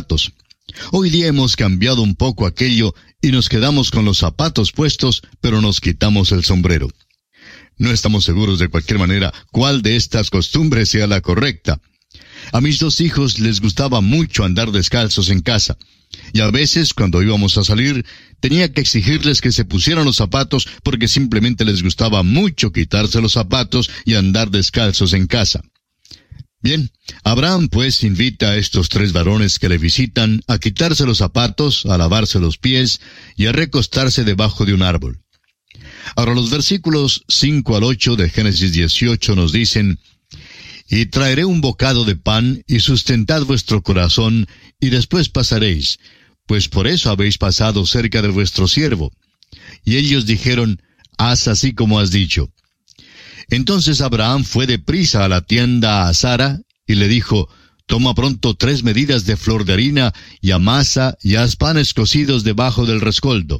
zapatos. Hoy día hemos cambiado un poco aquello y nos quedamos con los zapatos puestos, pero nos quitamos el sombrero. No estamos seguros de cualquier manera cuál de estas costumbres sea la correcta. A mis 2 hijos les gustaba mucho andar descalzos en casa, y a veces cuando íbamos a salir tenía que exigirles que se pusieran los zapatos porque simplemente les gustaba mucho quitarse los zapatos y andar descalzos en casa. Bien, Abraham pues invita a estos 3 varones que le visitan a quitarse los zapatos, a lavarse los pies y a recostarse debajo de un árbol. Ahora los versículos 5 al 8 de Génesis 18 nos dicen: «Y traeré un bocado de pan, y sustentad vuestro corazón, y después pasaréis, pues por eso habéis pasado cerca de vuestro siervo». Y ellos dijeron: «Haz así como has dicho». Entonces Abraham fue deprisa a la tienda a Sara, y le dijo: «Toma pronto 3 medidas de flor de harina, y amasa, y haz panes cocidos debajo del rescoldo».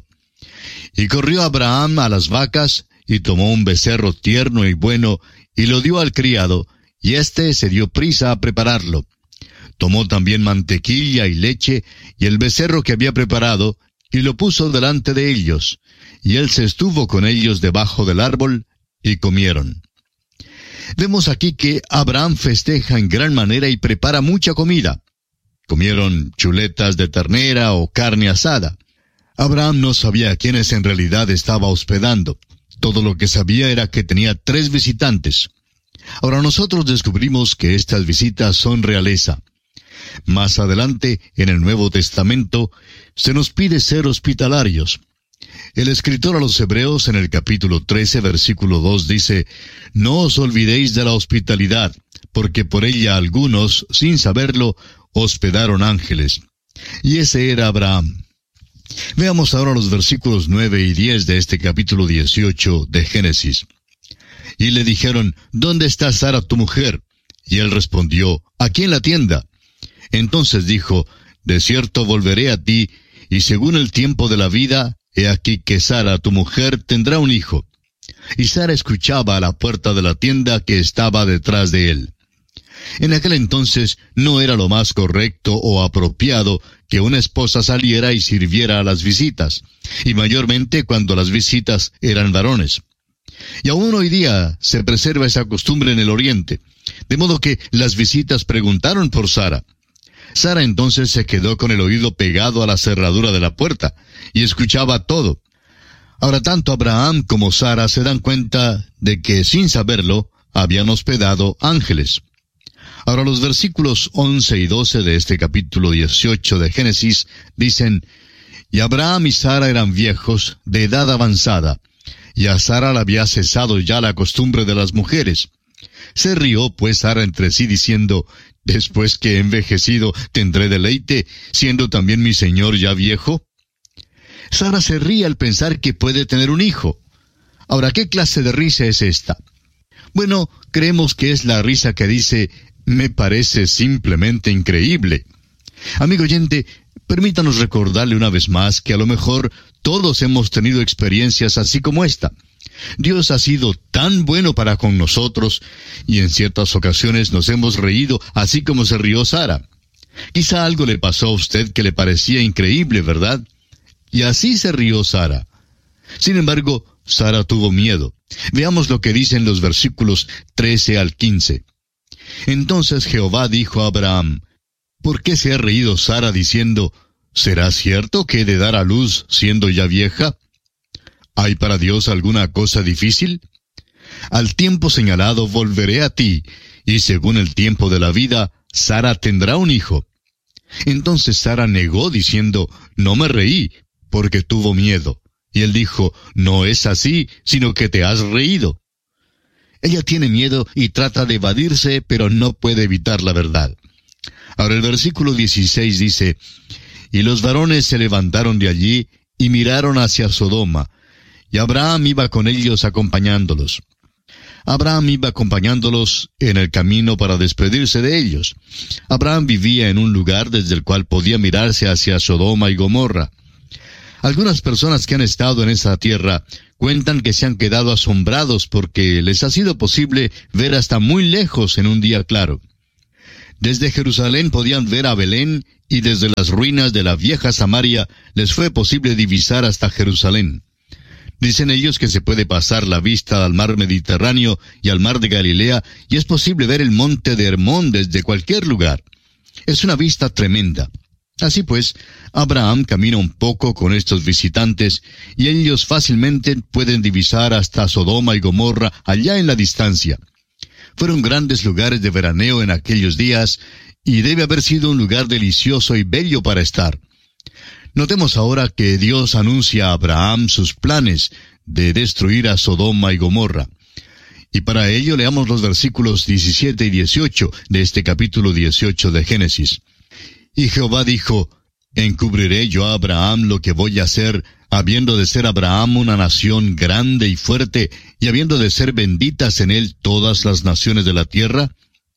Y corrió Abraham a las vacas, y tomó un becerro tierno y bueno, y lo dio al criado, y éste se dio prisa a prepararlo. Tomó también mantequilla y leche, y el becerro que había preparado, y lo puso delante de ellos. Y él se estuvo con ellos debajo del árbol, y comieron. Vemos aquí que Abraham festeja en gran manera y prepara mucha comida. Comieron chuletas de ternera o carne asada. Abraham no sabía a quiénes en realidad estaba hospedando. Todo lo que sabía era que tenía 3 visitantes. Ahora nosotros descubrimos que estas visitas son realeza. Más adelante, en el Nuevo Testamento, se nos pide ser hospitalarios. El escritor a los Hebreos en el capítulo 13, versículo 2 dice: «No os olvidéis de la hospitalidad, porque por ella algunos, sin saberlo, hospedaron ángeles». Y ese era Abraham. Veamos ahora los versículos 9 y 10 de este capítulo 18 de Génesis. «Y le dijeron: ¿Dónde está Sara tu mujer? Y él respondió: Aquí en la tienda. Entonces dijo: De cierto volveré a ti, y según el tiempo de la vida, he aquí que Sara tu mujer tendrá un hijo. Y Sara escuchaba a la puerta de la tienda que estaba detrás de él». En aquel entonces no era lo más correcto o apropiado que una esposa saliera y sirviera a las visitas, y mayormente cuando las visitas eran varones. Y aún hoy día se preserva esa costumbre en el Oriente, de modo que las visitas preguntaron por Sara. Sara entonces se quedó con el oído pegado a la cerradura de la puerta, y escuchaba todo. Ahora tanto Abraham como Sara se dan cuenta de que, sin saberlo, habían hospedado ángeles. Ahora los versículos 11 y 12 de este capítulo 18 de Génesis dicen: «Y Abraham y Sara eran viejos, de edad avanzada, y a Sara le había cesado ya la costumbre de las mujeres. Se rió pues Sara entre sí diciendo: Después que he envejecido, ¿tendré deleite, siendo también mi señor ya viejo?». Sara se ríe al pensar que puede tener un hijo. Ahora, ¿qué clase de risa es esta? Bueno, creemos que es la risa que dice: «Me parece simplemente increíble». Amigo oyente, permítanos recordarle una vez más que a lo mejor todos hemos tenido experiencias así como esta. Dios ha sido tan bueno para con nosotros, y en ciertas ocasiones nos hemos reído así como se rió Sara. Quizá algo le pasó a usted que le parecía increíble, ¿verdad? Y así se rió Sara. Sin embargo, Sara tuvo miedo. Veamos lo que dicen los versículos 13 al 15. Entonces Jehová dijo a Abraham: ¿Por qué se ha reído Sara diciendo: ¿Será cierto que he de dar a luz siendo ya vieja? ¿Hay para Dios alguna cosa difícil? Al tiempo señalado volveré a ti, y según el tiempo de la vida, Sara tendrá un hijo. Entonces Sara negó diciendo: No me reí, porque tuvo miedo. Y él dijo: No es así, sino que te has reído. Ella tiene miedo y trata de evadirse, pero no puede evitar la verdad. Ahora el versículo 16 dice: Y los varones se levantaron de allí y miraron hacia Sodoma, y Abraham iba con ellos acompañándolos. Abraham iba acompañándolos en el camino para despedirse de ellos. Abraham vivía en un lugar desde el cual podía mirarse hacia Sodoma y Gomorra. Algunas personas que han estado en esa tierra cuentan que se han quedado asombrados porque les ha sido posible ver hasta muy lejos en un día claro. Desde Jerusalén podían ver a Belén y desde las ruinas de la vieja Samaria les fue posible divisar hasta Jerusalén. Dicen ellos que se puede pasar la vista al mar Mediterráneo y al mar de Galilea, y es posible ver el monte de Hermón desde cualquier lugar. Es una vista tremenda. Así pues, Abraham camina un poco con estos visitantes, y ellos fácilmente pueden divisar hasta Sodoma y Gomorra allá en la distancia. Fueron grandes lugares de veraneo en aquellos días, y debe haber sido un lugar delicioso y bello para estar. Notemos ahora que Dios anuncia a Abraham sus planes de destruir a Sodoma y Gomorra. Y para ello leamos los versículos 17 y 18 de este capítulo 18 de Génesis. Y Jehová dijo, ¿encubriré yo a Abraham lo que voy a hacer, habiendo de ser Abraham una nación grande y fuerte, y habiendo de ser benditas en él todas las naciones de la tierra?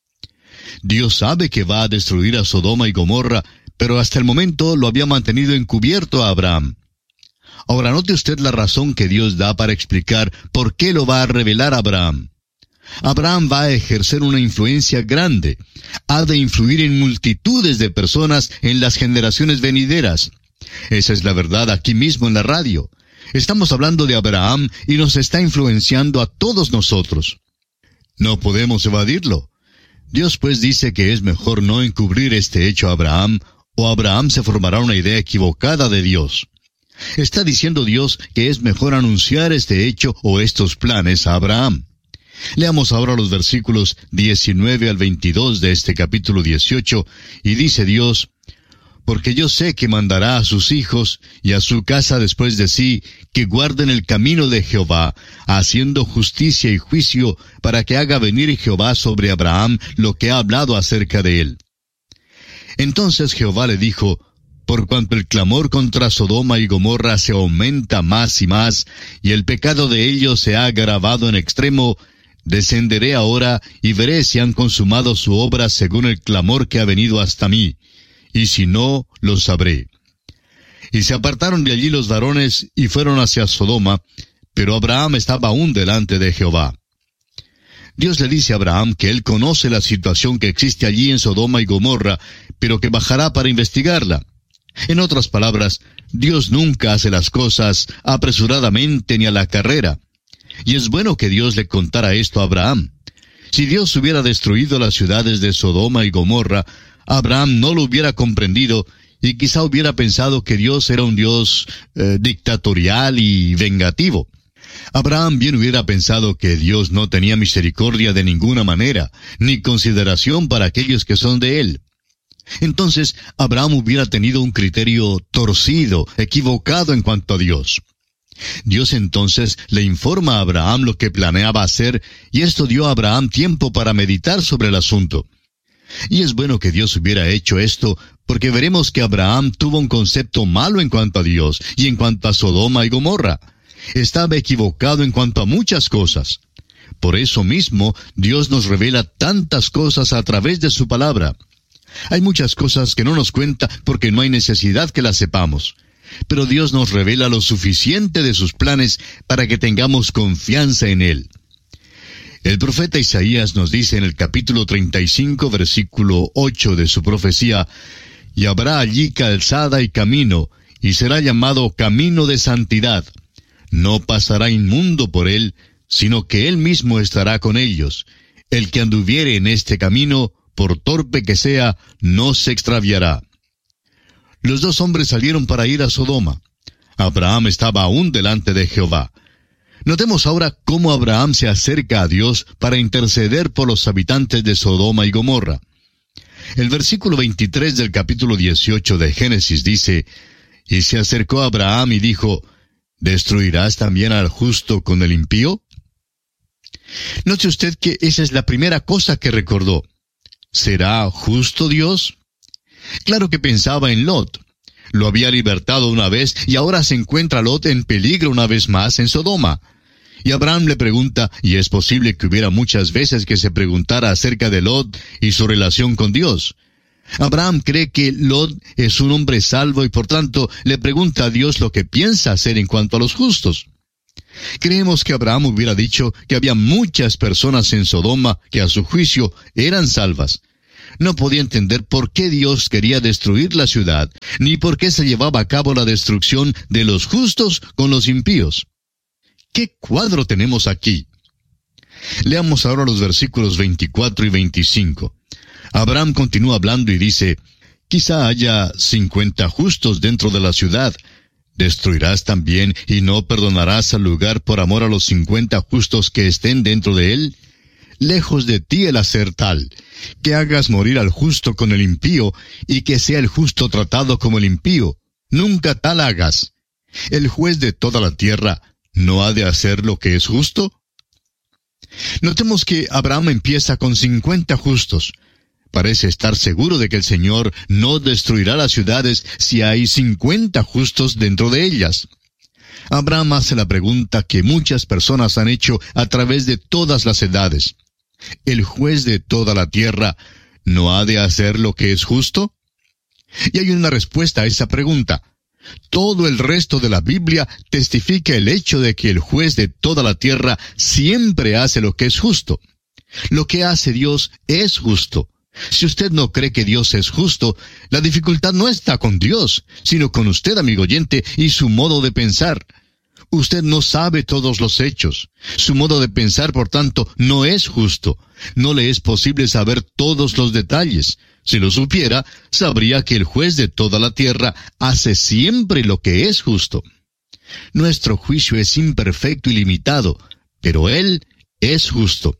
Dios sabe que va a destruir a Sodoma y Gomorra, pero hasta el momento lo había mantenido encubierto a Abraham. Ahora note usted la razón que Dios da para explicar por qué lo va a revelar a Abraham. Abraham va a ejercer una influencia grande. Ha de influir en multitudes de personas en las generaciones venideras. Esa es la verdad aquí mismo en la radio. Estamos hablando de Abraham y nos está influenciando a todos nosotros. No podemos evadirlo. Dios pues dice que es mejor no encubrir este hecho a Abraham, o Abraham se formará una idea equivocada de Dios. Está diciendo Dios que es mejor anunciar este hecho o estos planes a Abraham. Leamos ahora los versículos 19 al 22 de este capítulo 18, y dice Dios, porque yo sé que mandará a sus hijos y a su casa después de sí, que guarden el camino de Jehová, haciendo justicia y juicio, para que haga venir Jehová sobre Abraham lo que ha hablado acerca de él. Entonces Jehová le dijo, por cuanto el clamor contra Sodoma y Gomorra se aumenta más y más, y el pecado de ellos se ha agravado en extremo, descenderé ahora y veré si han consumado su obra según el clamor que ha venido hasta mí, y si no, lo sabré. Y se apartaron de allí los varones y fueron hacia Sodoma, pero Abraham estaba aún delante de Jehová. Dios le dice a Abraham que él conoce la situación que existe allí en Sodoma y Gomorra, pero que bajará para investigarla. En otras palabras, Dios nunca hace las cosas apresuradamente ni a la carrera. Y es bueno que Dios le contara esto a Abraham. Si Dios hubiera destruido las ciudades de Sodoma y Gomorra, Abraham no lo hubiera comprendido y quizá hubiera pensado que Dios era un Dios dictatorial y vengativo. Abraham bien hubiera pensado que Dios no tenía misericordia de ninguna manera, ni consideración para aquellos que son de él. Entonces, Abraham hubiera tenido un criterio torcido, equivocado en cuanto a Dios. Dios entonces le informa a Abraham lo que planeaba hacer, y esto dio a Abraham tiempo para meditar sobre el asunto. Y es bueno que Dios hubiera hecho esto, porque veremos que Abraham tuvo un concepto malo en cuanto a Dios, y en cuanto a Sodoma y Gomorra. Estaba equivocado en cuanto a muchas cosas. Por eso mismo, Dios nos revela tantas cosas a través de su palabra. Hay muchas cosas que no nos cuenta porque no hay necesidad que las sepamos. Pero Dios nos revela lo suficiente de sus planes para que tengamos confianza en Él. El profeta Isaías nos dice en el capítulo 35, versículo 8 de su profecía, «Y habrá allí calzada y camino, y será llamado camino de santidad. No pasará inmundo por él, sino que él mismo estará con ellos. El que anduviere en este camino, por torpe que sea, no se extraviará». Los dos hombres salieron para ir a Sodoma. Abraham estaba aún delante de Jehová. Notemos ahora cómo Abraham se acerca a Dios para interceder por los habitantes de Sodoma y Gomorra. El versículo 23 del capítulo 18 de Génesis dice, «Y se acercó a Abraham y dijo, ¿destruirás también al justo con el impío?». Note usted que esa es la primera cosa que recordó. ¿Será justo Dios? Claro que pensaba en Lot. Lo había libertado una vez y ahora se encuentra Lot en peligro una vez más en Sodoma. Y Abraham le pregunta, y es posible que hubiera muchas veces que se preguntara acerca de Lot y su relación con Dios. Abraham cree que Lot es un hombre salvo y por tanto le pregunta a Dios lo que piensa hacer en cuanto a los justos. Creemos que Abraham hubiera dicho que había muchas personas en Sodoma que a su juicio eran salvas. no podía entender por qué Dios quería destruir la ciudad, ni por qué se llevaba a cabo la destrucción de los justos con los impíos. ¿Qué cuadro tenemos aquí? Leamos ahora los versículos 24 y 25. Abraham continúa hablando y dice: quizá haya 50 justos dentro de la ciudad. ¿Destruirás también y no perdonarás al lugar por amor a los 50 justos que estén dentro de él? Lejos de ti el hacer tal, que hagas morir al justo con el impío, y que sea el justo tratado como el impío. Nunca tal hagas. ¿El juez de toda la tierra no ha de hacer lo que es justo? Notemos que Abraham empieza con 50 justos. Parece estar seguro de que el Señor no destruirá las ciudades si hay 50 justos dentro de ellas. Abraham hace la pregunta que muchas personas han hecho a través de todas las edades. ¿El juez de toda la tierra no ha de hacer lo que es justo? Y hay una respuesta a esa pregunta. Todo el resto de la Biblia testifica el hecho de que el juez de toda la tierra siempre hace lo que es justo. Lo que hace Dios es justo. Si usted no cree que Dios es justo, la dificultad no está con Dios, sino con usted, amigo oyente, y su modo de pensar. Usted no sabe todos los hechos. Su modo de pensar, por tanto, no es justo. No le es posible saber todos los detalles. Si lo supiera, sabría que el juez de toda la tierra hace siempre lo que es justo. Nuestro juicio es imperfecto y limitado, pero Él es justo.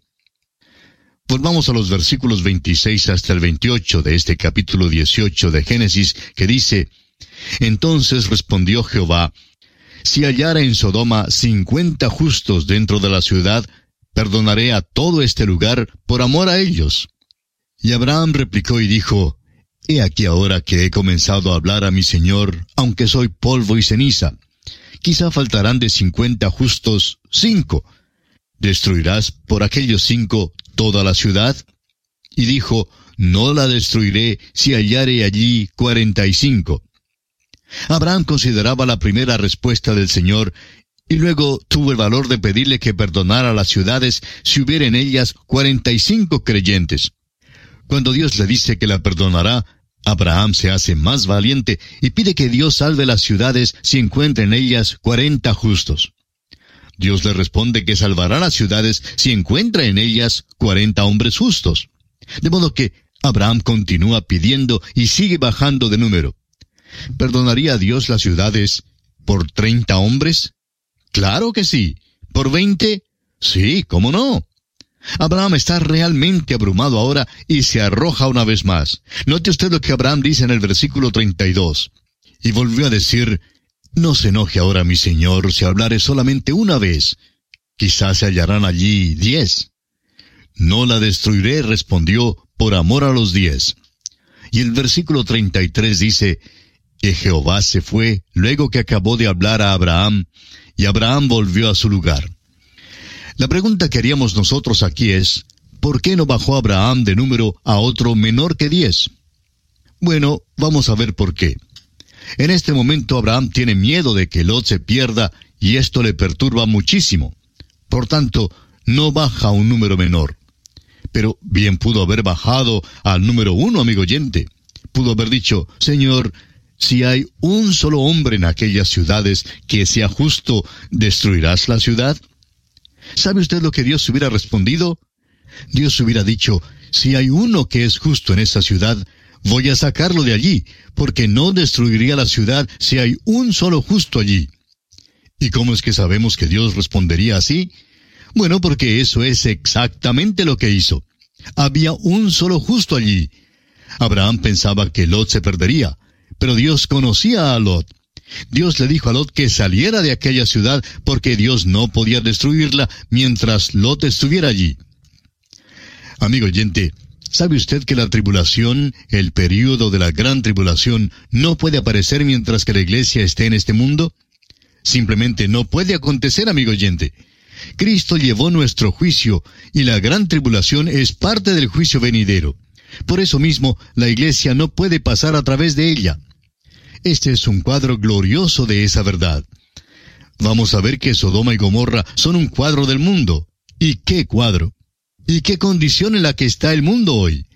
Volvamos a los versículos 26 hasta el 28 de este capítulo 18 de Génesis, que dice: Entonces respondió Jehová: Si hallara en Sodoma 50 justos dentro de la ciudad, perdonaré a todo este lugar por amor a ellos. Y Abraham replicó y dijo: He aquí ahora que he comenzado a hablar a mi Señor, aunque soy polvo y ceniza. Quizá faltarán de 50 justos 5. ¿Destruirás por aquellos 5 toda la ciudad? Y dijo: No la destruiré si hallare allí 45. Abraham consideraba la primera respuesta del Señor, y luego tuvo el valor de pedirle que perdonara las ciudades si hubiera en ellas 45 creyentes. Cuando Dios le dice que la perdonará, Abraham se hace más valiente y pide que Dios salve las ciudades si encuentra en ellas 40 justos. Dios le responde que salvará las ciudades si encuentra en ellas 40 hombres justos. De modo que Abraham continúa pidiendo y sigue bajando de número. ¿Perdonaría Dios las ciudades por 30 hombres? Claro que sí. ¿Por 20? Sí, ¿cómo no? Abraham está realmente abrumado ahora y se arroja una vez más. Note usted lo que Abraham dice en el versículo 32. Y volvió a decir: No se enoje ahora mi Señor si hablare solamente una vez. Quizás se hallarán allí 10. No la destruiré, respondió, por amor a los 10. Y el versículo 33 dice: Y Jehová se fue luego que acabó de hablar a Abraham, y Abraham volvió a su lugar. La pregunta que haríamos nosotros aquí es: ¿por qué no bajó Abraham de número a otro menor que 10? Bueno, vamos a ver por qué. En este momento Abraham tiene miedo de que Lot se pierda, y esto le perturba muchísimo. Por tanto, no baja a un número menor. Pero bien pudo haber bajado al número 1, amigo oyente. Pudo haber dicho: Señor, si hay un solo hombre en aquellas ciudades que sea justo, ¿destruirás la ciudad? ¿Sabe usted lo que Dios hubiera respondido? Dios hubiera dicho: si hay uno que es justo en esa ciudad, voy a sacarlo de allí, porque no destruiría la ciudad si hay un solo justo allí. ¿Y cómo es que sabemos que Dios respondería así? Bueno, porque eso es exactamente lo que hizo. Había un solo justo allí. Abraham pensaba que Lot se perdería, pero Dios conocía a Lot. Dios le dijo a Lot que saliera de aquella ciudad porque Dios no podía destruirla mientras Lot estuviera allí. Amigo oyente, ¿sabe usted que la tribulación, el período de la gran tribulación, no puede aparecer mientras que la iglesia esté en este mundo? Simplemente no puede acontecer, amigo oyente. Cristo llevó nuestro juicio, y la gran tribulación es parte del juicio venidero. Por eso mismo, la iglesia no puede pasar a través de ella. Este es un cuadro glorioso de esa verdad. Vamos a ver que Sodoma y Gomorra son un cuadro del mundo. ¿Y qué cuadro? ¿Y qué condición en la que está el mundo hoy?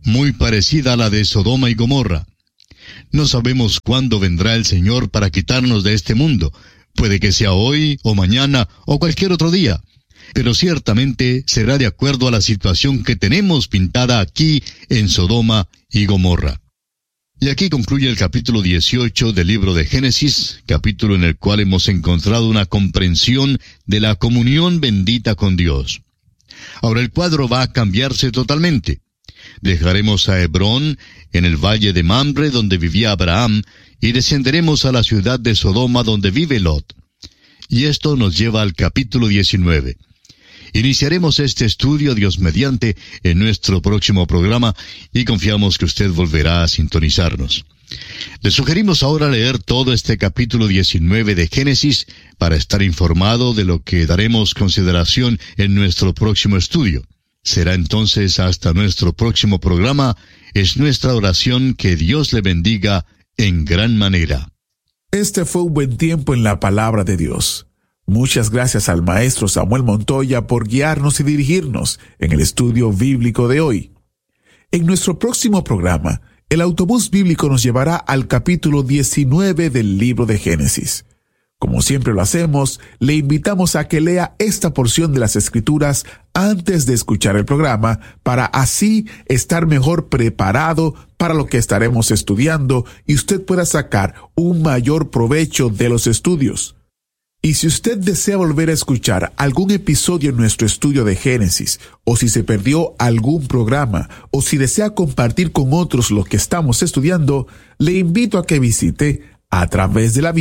muy parecida a la de Sodoma y Gomorra. No sabemos cuándo vendrá el Señor para quitarnos de este mundo. Puede que sea hoy, o mañana, o cualquier otro día. Pero ciertamente será de acuerdo a la situación que tenemos pintada aquí en Sodoma y Gomorra. Y aquí concluye el capítulo 18 del libro de Génesis, capítulo en el cual hemos encontrado una comprensión de la comunión bendita con Dios. Ahora el cuadro va a cambiarse totalmente. Dejaremos a Hebrón, en el valle de Mamre, donde vivía Abraham, y descenderemos a la ciudad de Sodoma, donde vive Lot. Y esto nos lleva al capítulo 19. Iniciaremos este estudio, Dios mediante, en nuestro próximo programa, y confiamos que usted volverá a sintonizarnos. Le sugerimos ahora leer todo este capítulo 19 de Génesis para estar informado de lo que daremos consideración en nuestro próximo estudio. Será entonces hasta nuestro próximo programa. Es nuestra oración que Dios le bendiga en gran manera. Este fue un buen tiempo en la palabra de Dios. Muchas gracias al maestro Samuel Montoya por guiarnos y dirigirnos en el estudio bíblico de hoy. En nuestro próximo programa, el autobús bíblico nos llevará al capítulo 19 del libro de Génesis. Como siempre lo hacemos, le invitamos a que lea esta porción de las Escrituras antes de escuchar el programa, para así estar mejor preparado para lo que estaremos estudiando y usted pueda sacar un mayor provecho de los estudios. Y si usted desea volver a escuchar algún episodio en nuestro estudio de Génesis, o si se perdió algún programa, o si desea compartir con otros lo que estamos estudiando, le invito a que visite a través de la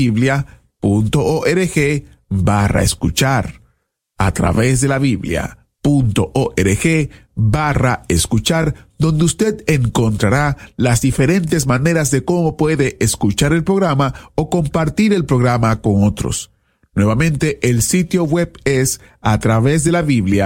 Biblia.org/escuchar. A través de la Biblia.org/escuchar, donde usted encontrará las diferentes maneras de cómo puede escuchar el programa o compartir el programa con otros. Nuevamente, el sitio web es a través de la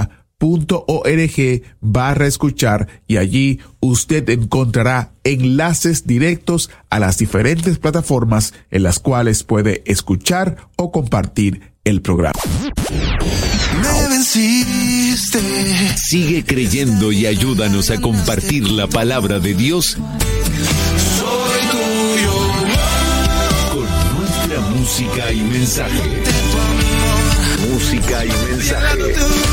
Biblia.org/escuchar, y allí usted encontrará enlaces directos a las diferentes plataformas en las cuales puede escuchar o compartir el programa. Me venciste. Sigue creyendo y ayúdanos a compartir la palabra de Dios. Soy tuyo. Con nuestra música y mensaje. Música y mensaje.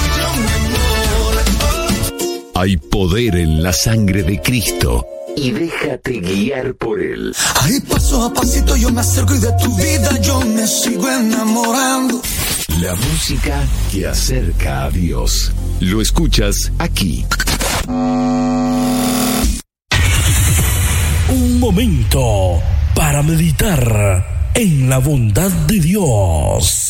Hay poder en la sangre de Cristo. Y déjate guiar por Él. Ahí paso a pasito yo me acerco y de tu vida yo me sigo enamorando. La música que acerca a Dios. Lo escuchas aquí. Un momento para meditar en la bondad de Dios.